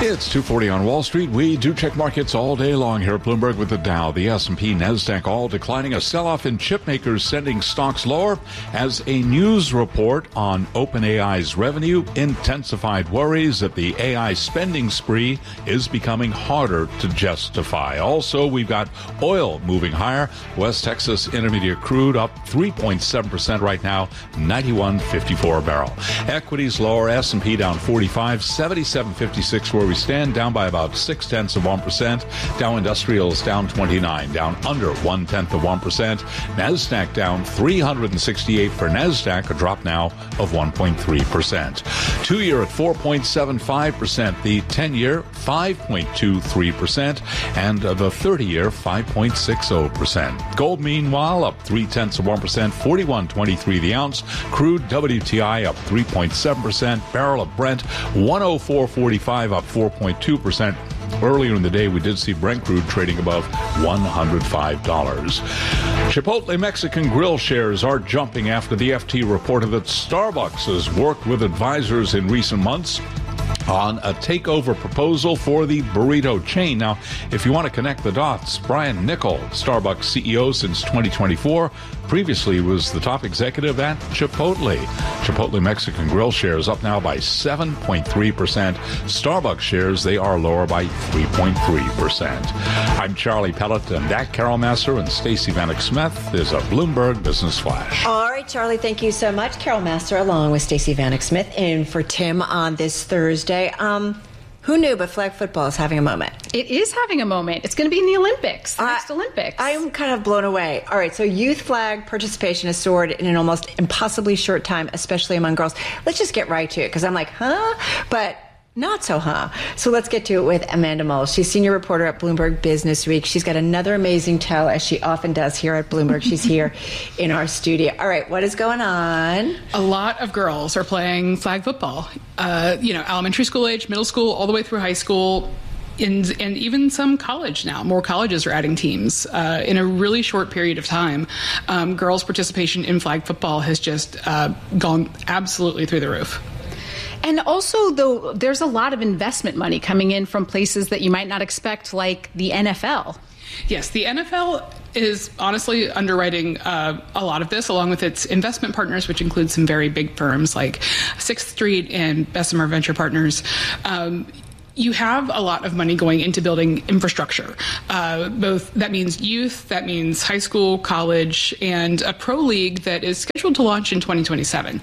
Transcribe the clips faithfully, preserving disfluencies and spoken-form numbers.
It's two forty on Wall Street. We do check markets all day long here at Bloomberg with the Dow, the S and P, NASDAQ all declining. A sell-off in chip makers sending stocks lower as a news report on OpenAI's revenue intensified worries that the A I spending spree is becoming harder to justify. Also, we've got oil moving higher. West Texas Intermediate crude up three point seven percent right now, ninety-one fifty-four a barrel. Equities lower, S and P down forty-five, seventy-seven fifty-six where we stand, down by about six tenths of one percent. Dow Industrials down twenty-nine, down under one tenth of one percent. NASDAQ down three hundred sixty-eight for NASDAQ, a drop now of one point three percent. Two-year at four point seven five percent, the ten-year five point two three percent, and the thirty-year five point six zero percent. Gold, meanwhile, up three tenths of one percent, forty-one twenty-three the ounce. Crude W T I up three point seven percent. Barrel of Brent one oh four forty-five, up four point two percent. Earlier in the day, we did see Brent crude trading above one hundred five dollars. Chipotle Mexican Grill shares are jumping after the F T reported that Starbucks has worked with advisors in recent months on a takeover proposal for the burrito chain. Now, if you want to connect the dots, Brian Niccol, Starbucks C E O since twenty twenty-four, previously was the top executive at Chipotle. Chipotle Mexican Grill shares up now by seven point three percent. Starbucks shares, they are lower by three point three percent. I'm Charlie Pellet, and that Carol Massar and Stacey Vanek Smith is a Bloomberg Business Flash. All right, Charlie, thank you so much. Carol Massar along with Stacey Vanek Smith in for Tim on this Thursday. Um, who knew, but flag football is having a moment. It is having a moment. It's going to be in the Olympics, the uh, next Olympics. I am kind of blown away. All right, so youth flag participation has soared in an almost impossibly short time, especially among girls. Let's just get right to it, because I'm like, huh? But not so, huh? So let's get to it with Amanda Mull. She's senior reporter at Bloomberg Business Week. She's got another amazing tell, as she often does here at Bloomberg. She's here in our studio. All right, what is going on? A lot of girls are playing flag football. Uh, you know, elementary school age, middle school, all the way through high school. And, and even some college now. More colleges are adding teams. Uh, in a really short period of time, um, girls' participation in flag football has just uh, gone absolutely through the roof. And also, though, there's a lot of investment money coming in from places that you might not expect, like the N F L. Yes, the N F L is honestly underwriting uh, a lot of this, along with its investment partners, which includes some very big firms like Sixth Street and Bessemer Venture Partners. Um, You have a lot of money going into building infrastructure. Uh, both that means youth, that means high school, college, and a pro league that is scheduled to launch in twenty twenty-seven.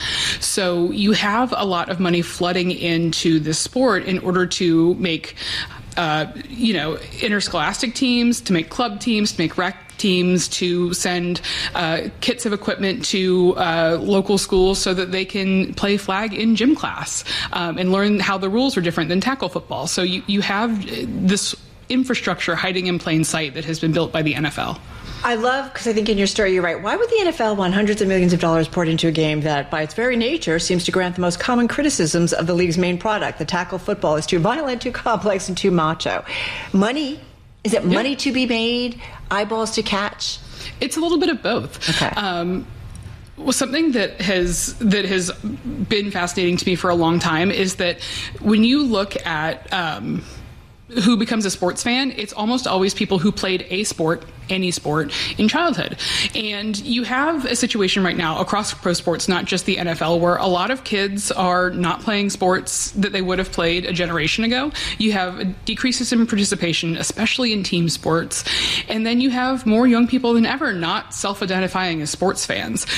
So you have a lot of money flooding into this sport in order to make, uh, you know, interscholastic teams, to make club teams, to make rec teams, to send uh, kits of equipment to uh, local schools so that they can play flag in gym class um, and learn how the rules are different than tackle football. So you, you have this infrastructure hiding in plain sight that has been built by the N F L. I love, because I think in your story you're right, why would the N F L want hundreds of millions of dollars poured into a game that, by its very nature, seems to grant the most common criticisms of the league's main product? The tackle football is too violent, too complex, and too macho. Money? Is it money yeah. to be made? Eyeballs to catch? It's a little bit of both. Okay. Um, well, something that has that has been fascinating to me for a long time is that when you look at um, who becomes a sports fan, it's almost always people who played a sport, any sport, in childhood. And you have a situation right now across pro sports, not just the N F L, where a lot of kids are not playing sports that they would have played a generation ago. You have decreases in participation, especially in team sports. And then you have more young people than ever not self-identifying as sports fans.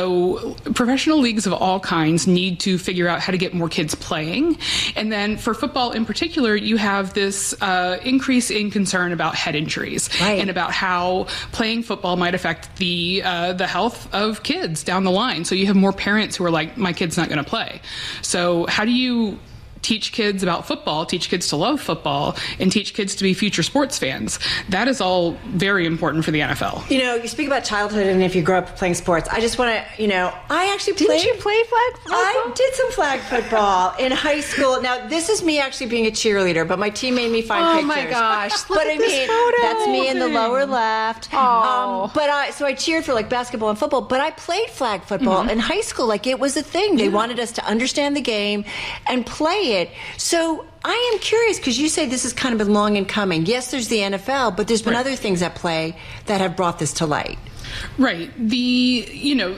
So professional leagues of all kinds need to figure out how to get more kids playing. And then for football in particular, you have this uh, increase in concern about head injuries right. and about how playing football might affect the uh, the health of kids down the line. So you have more parents who are like, my kid's not going to play. So how do you teach kids about football, teach kids to love football, and teach kids to be future sports fans? That is all very important for the N F L. You know, you speak about childhood and if you grow up playing sports. I just want to, you know, I actually Didn't played. you play flag football? I did some flag football in high school. Now, this is me actually being a cheerleader, but my team made me find oh pictures. Oh my gosh. Look but at I this mean, photo. that's me in the lower left. Oh. Um, but I, so I cheered for like basketball and football, but I played flag football mm-hmm. in high school. Like it was a thing. They yeah. wanted us to understand the game and play it. So I am curious, because you say this has kind of been long in coming. Yes, there's the N F L, but there's been right. other things at play that have brought this to light. Right. The, you know,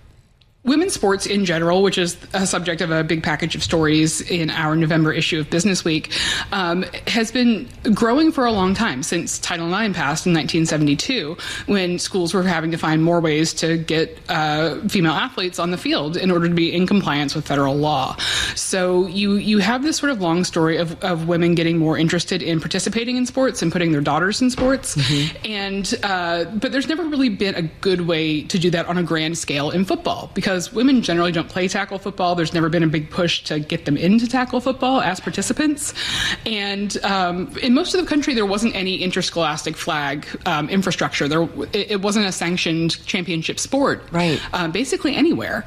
women's sports in general, which is a subject of a big package of stories in our November issue of Business Week, um, has been growing for a long time, since Title nine passed in nineteen seventy-two, when schools were having to find more ways to get uh, female athletes on the field in order to be in compliance with federal law. So you you have this sort of long story of, of women getting more interested in participating in sports and putting their daughters in sports. Mm-hmm. And uh, but there's never really been a good way to do that on a grand scale in football, because Because women generally don't play tackle football. There's never been a big push to get them into tackle football as participants. And um, in most of the country, there wasn't any interscholastic flag um, infrastructure. There, it, it wasn't a sanctioned championship sport, right? Um, basically anywhere.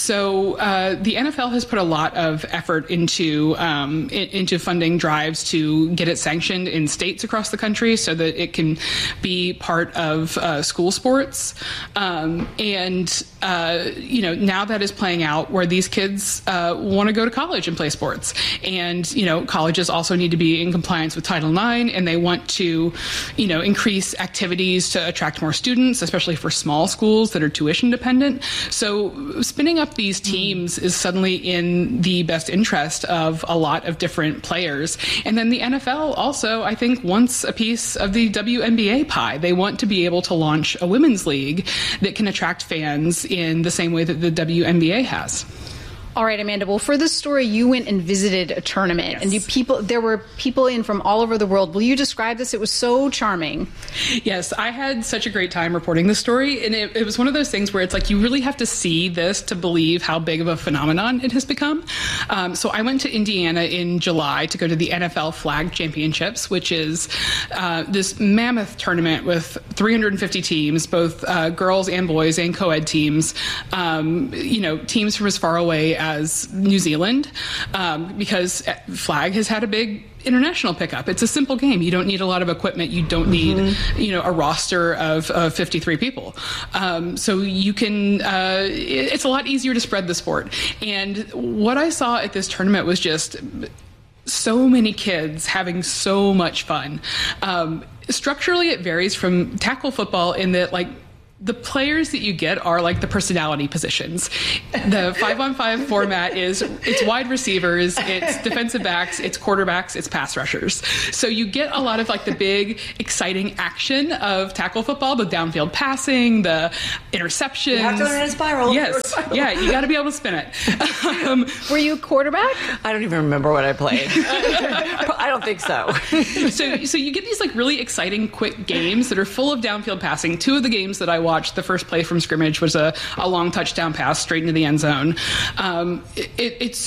So uh, the N F L has put a lot of effort into um, in, into funding drives to get it sanctioned in states across the country, so that it can be part of uh, school sports. Um, and uh, you know. Now that is playing out, where these kids uh, want to go to college and play sports. And, you know, colleges also need to be in compliance with Title nine, and they want to, you know, increase activities to attract more students, especially for small schools that are tuition dependent. So spinning up these teams is suddenly in the best interest of a lot of different players. And then the N F L also, I think, wants a piece of the W N B A pie. They want to be able to launch a women's league that can attract fans in the same way that the W N B A has. All right, Amanda. Well, for this story, you went and visited a tournament, yes. and you people there were people in from all over the world. Will you describe this? It was so charming. Yes, I had such a great time reporting this story, and it, it was one of those things where it's like you really have to see this to believe how big of a phenomenon it has become. Um, so I went to Indiana in July to go to the N F L Flag Championships, which is uh, this mammoth tournament with three hundred fifty teams, both uh, girls and boys and co-ed teams. Um, you know, teams from as far away as New Zealand, um, because flag has had a big international pickup. It's a simple game. You don't need a lot of equipment. You don't need, mm-hmm. you know, a roster of, of fifty-three people. Um, so you can, uh, it, it's a lot easier to spread the sport. And what I saw at this tournament was just so many kids having so much fun. Um, structurally, it varies from tackle football in that, like, the players that you get are like the personality positions. The five-on-five format is, it's wide receivers, it's defensive backs, it's quarterbacks, it's pass rushers. So you get a lot of like the big, exciting action of tackle football, the downfield passing, the interceptions. You have to run in a spiral. Yes. Spiral. Yeah, you got to be able to spin it. Um, Were you quarterback? I don't even remember what I played. I don't think so. so. So you get these like really exciting, quick games that are full of downfield passing. Two of the games that I watched, the first play from scrimmage was a, a long touchdown pass straight into the end zone. Um, it, it's